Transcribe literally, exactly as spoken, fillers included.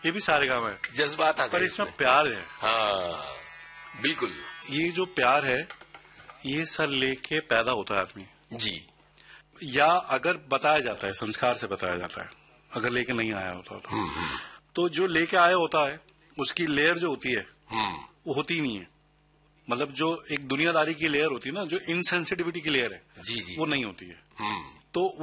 ये भी सारेगामा है, जज्बात आ गए पर इसमें प्यार है। हाँ बिल्कुल, ये जो प्यार है ये सर लेके पैदा होता है आदमी जी, या अगर बताया जाता है, संस्कार से बताया जाता है, अगर लेके नहीं आया होता तो, तो जो लेके आया होता है उसकी लेयर जो होती है वो होती ही नहीं है। मतलब जो एक दुनियादारी की लेयर होती है ना, जो इनसेंसिटिविटी की लेयर है, जी जी, वो नहीं होती है। तो